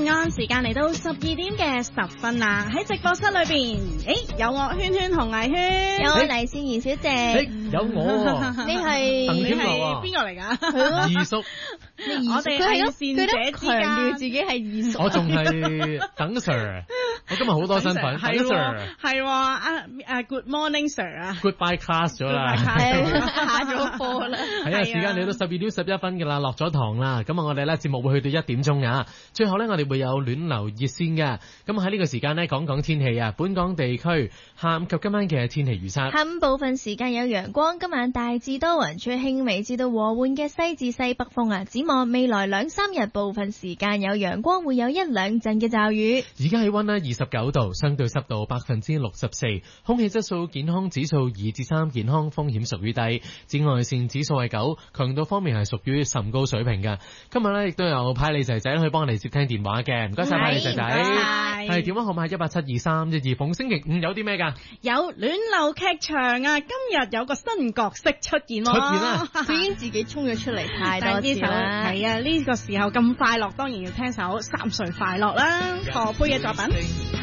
按時間嚟到12點嘅10分啦，喺直播室裏邊，有我圈圈紅藝圈， 有我黎善儀小姐， 有我， 你係鄧天樂啊， 邊個嚟㗎？ 係咯， 二叔， 我哋係善者之間， 強調自己係二叔， 我仲係等 Sir， 我今日好多身份，等 Sir， 係喎，Good morning Sir 啊 ，Goodbye class 咗啦， 下咗課啦， 係啊，時間嚟到12點11分㗎啦，落咗堂啦，咁啊我哋咧節目會去到1點鐘啊，最後咧我哋會有暖流熱線嘅，咁喺呢個時間咧講講天氣啊，本港地區下午及今晚嘅天氣預測。 下午部分時間有陽光，今晚大致多雲，吹輕微至到和緩嘅西至西北風啊。展望未來2-3日，部分時間有陽光，會有1-2陣嘅驟雨。 而家氣溫呢29度，相對濕度64%，空氣質素健康指數2至3，健康風險屬於低。紫外線指數係9，強度方面係屬於甚高水平嘅。今日呢亦都有派利仔仔去幫我哋接聽電話嘅，唔該晒派利仔仔。係電話號碼1872312，逢星期五有啲咩㗎？ 有暖流劇場啊！今日有個新角色出現喎， 佢已經自己衝咗出嚟太多次啦。 係啊，呢個時候咁快樂，當然要聽首《三歲快樂》啦，何佩嘅作品。